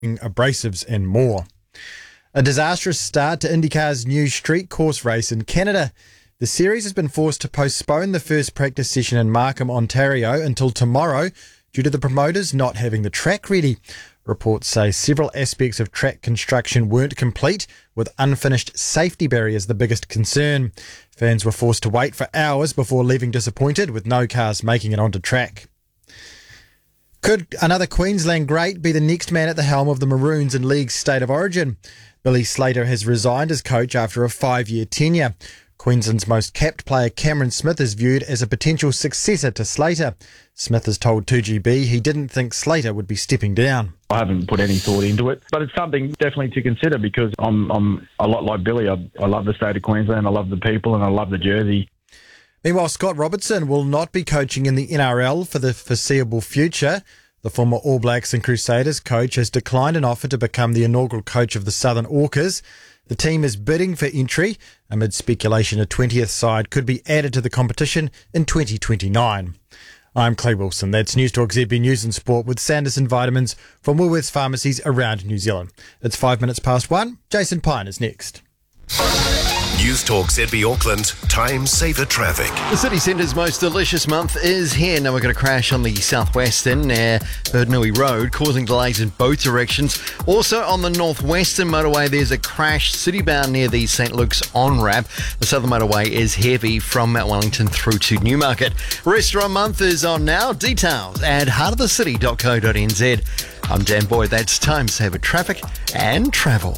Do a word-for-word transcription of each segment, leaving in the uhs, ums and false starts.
abrasives and more. A disastrous start to IndyCar's new street course race in Canada. The series has been forced to postpone the first practice session in Markham, Ontario until tomorrow due to the promoters not having the track ready. Reports say several aspects of track construction weren't complete, with unfinished safety barriers the biggest concern. Fans were forced to wait for hours before leaving disappointed, with no cars making it onto track. Could another Queensland great be the next man at the helm of the Maroons in League's State of Origin? Billy Slater has resigned as coach after a five-year tenure. Queensland's most capped player Cameron Smith is viewed as a potential successor to Slater. Smith has told two G B he didn't think Slater would be stepping down. I haven't put any thought into it, but it's something definitely to consider because I'm I'm a lot like Billy. I, I love the state of Queensland, I love the people, and I love the jersey. Meanwhile, Scott Robertson will not be coaching in the N R L for the foreseeable future. The former All Blacks and Crusaders coach has declined an offer to become the inaugural coach of the Southern Orcas. The team is bidding for entry amid speculation a twentieth side could be added to the competition in twenty twenty-nine. I'm Clay Wilson. That's News Talk Z B News and Sport with Sanderson Vitamins from Woolworths pharmacies around New Zealand. It's five minutes past one. Jason Pine is next. News Talk Z B Auckland, time saver traffic. The city centre's most delicious month is here. Now we're going to crash on the southwestern near Burnui Road, causing delays in both directions. Also on the northwestern motorway, there's a crash city-bound near the St Luke's on-ramp. The southern motorway is heavy from Mount Wellington through to Newmarket. Restaurant month is on now. Details at heart of the city dot co dot n z. I'm Dan Boyd. That's time saver traffic and travel.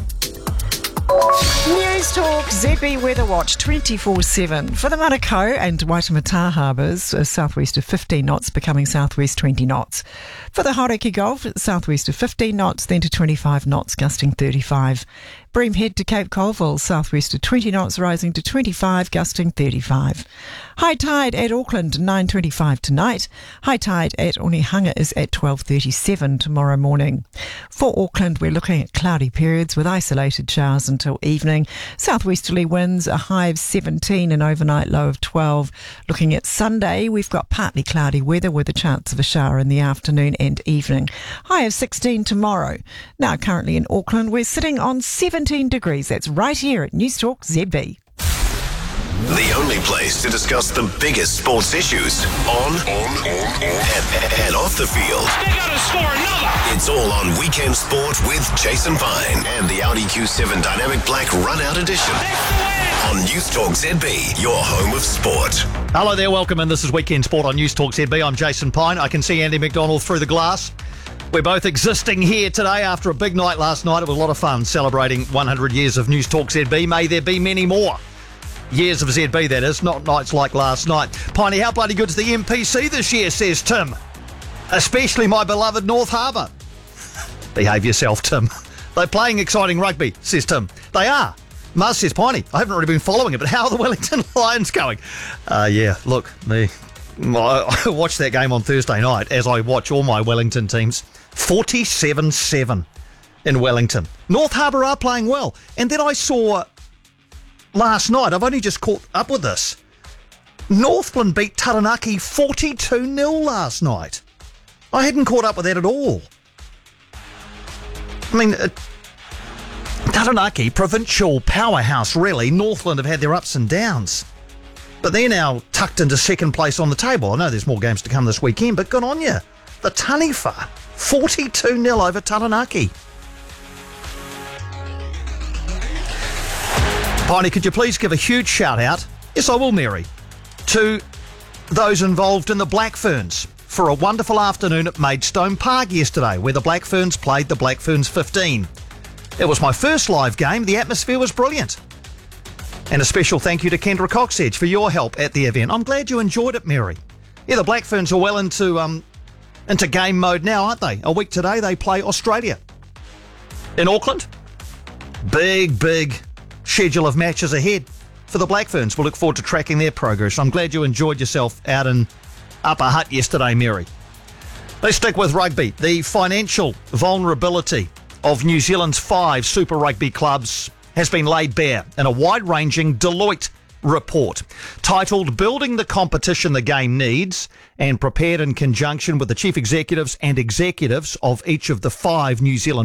News Talk Z B Weather Watch twenty-four seven. For the Manukau and Waitemata harbours, uh, southwest of fifteen knots, becoming southwest twenty knots. For the Hauraki Gulf, southwest of fifteen knots, then to twenty-five knots, gusting thirty-five. Bream Head to Cape Colville, southwest of twenty knots, rising to twenty-five, gusting thirty-five. High tide at Auckland, nine twenty-five tonight. High tide at Onehunga is at twelve thirty-seven tomorrow morning. For Auckland, we're looking at cloudy periods with isolated showers until evening. Southwesterly winds, a high of seventeen, an overnight low of twelve. Looking at Sunday, we've got partly cloudy weather with a chance of a shower in the afternoon and evening. High of sixteen tomorrow. Now, currently in Auckland, we're sitting on seventeen degrees. That's right here at News Talk Z B. The only place to discuss the biggest sports issues on, on, on, on. And, and off the field. They gotta score another. It's all on Weekend Sport with Jason Pine and the Audi Q seven Dynamic Black Run-Out Edition. On News Talk Z B, your home of sport. Hello there, welcome, and this is Weekend Sport on News Talk Z B. I'm Jason Pine. I can see Andy McDonald through the glass. We're both existing here today after a big night last night. It was a lot of fun celebrating one hundred years of News Talk Z B. May there be many more years of Z B, that is, not nights like last night. Piney, how bloody good's the M P C this year, says Tim. Especially my beloved North Harbour. Behave yourself, Tim. They're playing exciting rugby, says Tim. They are. Mars says, Piney, I haven't really been following it, but how are the Wellington Lions going? Uh, yeah, look, me. I watched that game on Thursday night, as I watch all my Wellington teams. forty-seven seven in Wellington. North Harbour are playing well. And then I saw last night, I've only just caught up with this, Northland beat Taranaki forty-two nil last night. I hadn't caught up with that at all. I mean, uh, Taranaki, provincial powerhouse really. Northland have had their ups and downs. But they're now tucked into second place on the table. I know there's more games to come this weekend, but good on you. The Taniwha, forty-two nil over Taranaki. Piney, could you please give a huge shout out, yes I will, Mary, to those involved in the Black Ferns for a wonderful afternoon at Maidstone Park yesterday, where the Black Ferns played the Black Ferns fifteen. It was my first live game. The atmosphere was brilliant. And a special thank you to Kendra Coxedge for your help at the event. I'm glad you enjoyed it, Mary. Yeah, the Black Ferns are well into um into game mode now, aren't they? A week today they play Australia in Auckland. Big, big schedule of matches ahead for the Black Ferns. We'll look forward to tracking their progress. I'm glad you enjoyed yourself out in Upper Hutt yesterday, Mary. Let's stick with rugby. The financial vulnerability of New Zealand's five Super Rugby clubs has been laid bare in a wide-ranging Deloitte report titled Building the Competition the Game Needs, and prepared in conjunction with the chief executives and executives of each of the five New Zealand